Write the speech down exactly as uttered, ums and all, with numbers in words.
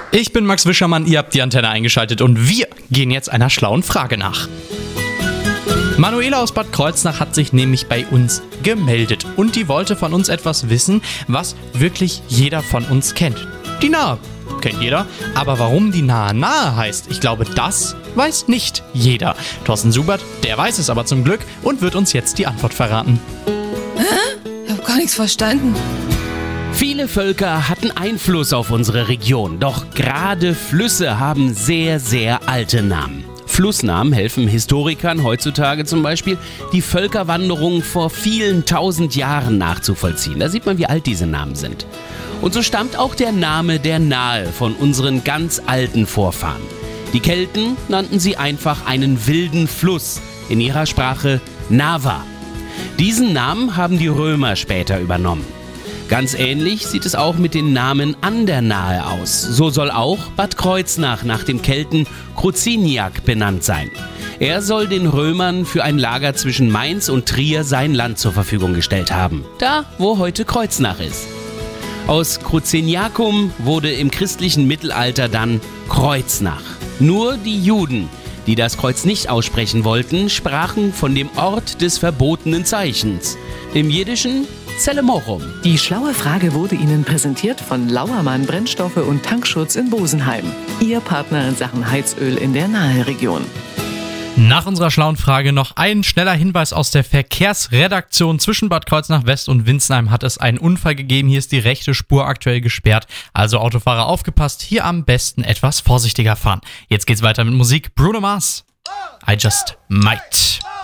Ich bin Max Wischermann, ihr habt die Antenne eingeschaltet und wir gehen jetzt einer schlauen Frage nach. Manuela aus Bad Kreuznach hat sich nämlich bei uns gemeldet und die wollte von uns etwas wissen, was wirklich jeder von uns kennt. Die Nahe kennt jeder, aber warum die Nahe Nahe heißt, ich glaube, das weiß nicht jeder. Thorsten Subert, der weiß es aber zum Glück und wird uns jetzt die Antwort verraten. Hä? Ich hab gar nichts verstanden. Viele Völker hatten Einfluss auf unsere Region, doch gerade Flüsse haben sehr, sehr alte Namen. Flussnamen helfen Historikern heutzutage zum Beispiel, die Völkerwanderung vor vielen tausend Jahren nachzuvollziehen. Da sieht man, wie alt diese Namen sind. Und so stammt auch der Name der Nahe von unseren ganz alten Vorfahren. Die Kelten nannten sie einfach einen wilden Fluss, in ihrer Sprache Nava. Diesen Namen haben die Römer später übernommen. Ganz ähnlich sieht es auch mit den Namen an der Nahe aus. So soll auch Bad Kreuznach nach dem Kelten Kruziniak benannt sein. Er soll den Römern für ein Lager zwischen Mainz und Trier sein Land zur Verfügung gestellt haben. Da, wo heute Kreuznach ist. Aus Cruziniacum wurde im christlichen Mittelalter dann Kreuznach. Nur die Juden, die das Kreuz nicht aussprechen wollten, sprachen von dem Ort des verbotenen Zeichens. Im Jiddischen Zellemorum. Die schlaue Frage wurde Ihnen präsentiert von Lauermann Brennstoffe und Tankschutz in Bosenheim. Ihr Partner in Sachen Heizöl in der Nahe-Region. Nach unserer schlauen Frage noch ein schneller Hinweis aus der Verkehrsredaktion. Zwischen Bad Kreuznach West und Winsenheim hat es einen Unfall gegeben. Hier ist die rechte Spur aktuell gesperrt. Also Autofahrer aufgepasst, hier am besten etwas vorsichtiger fahren. Jetzt geht's weiter mit Musik. Bruno Mars. I Just Might.